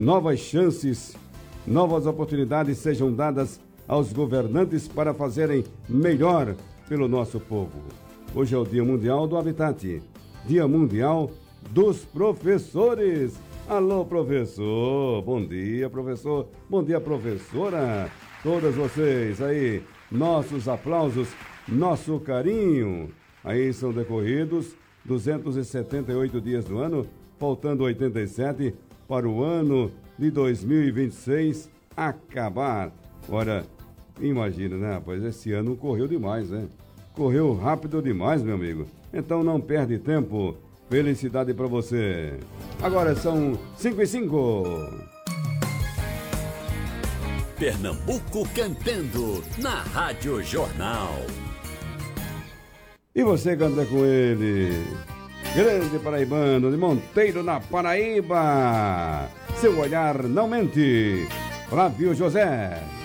novas chances, novas oportunidades sejam dadas aos governantes para fazerem melhor pelo nosso povo. Hoje é o Dia Mundial do Habitat, Dia Mundial dos Professores. Alô, professor, bom dia, professor, bom dia, professora. Todas vocês aí, nossos aplausos, nosso carinho. Aí são decorridos 278 dias do ano, faltando 87 para o ano de 2026 acabar. Ora, imagina, né, rapaz? Esse ano correu demais, né? Correu rápido demais, meu amigo. Então não perde tempo. Felicidade para você. Agora são 5:05. Pernambuco cantando na Rádio Jornal. E você canta com ele. Grande paraibano de Monteiro, na Paraíba. Seu olhar não mente. Flávio José.